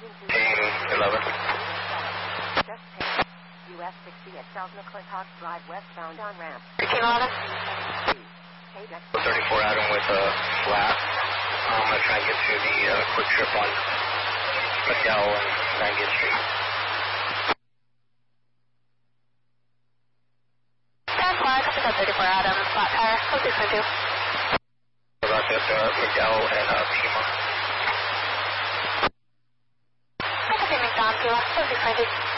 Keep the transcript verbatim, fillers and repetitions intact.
Team eleven. Just take U S sixty at South McClintock Drive westbound on ramp. Team eleven. thirty-four Adam with a flat. I'm going to try and get to the uh, quick trip on McDowell and ninetieth Street. ten four, copy that thirty-four Adam, flat tire, oh six nine two. About that, uh, McDowell and uh, Pima. Copy McDowell, Pima, oh six nine two.